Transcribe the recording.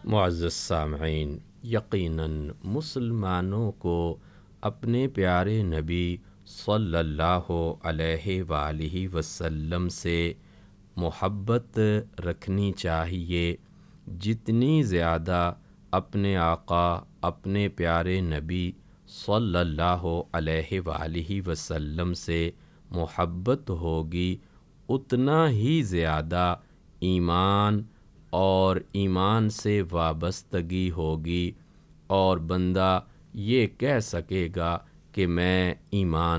मुअज़्ज़ज़ सामईन, यकीनन मुसलमानों को अपने प्यारे नबी सल्लल्लाहु अलैहि वालिहि वसल्लम से मोहब्बत रखनी चाहिए। जितनी ज़्यादा अपने आका अपने प्यारे नबी सल्लल्लाहु अलैहि वालिहि वसल्लम से मोहब्बत होगी, उतना ही ज़्यादा ईमान और ईमान से वाबस्तगी होगी और बंदा ये कह सकेगा कि मैं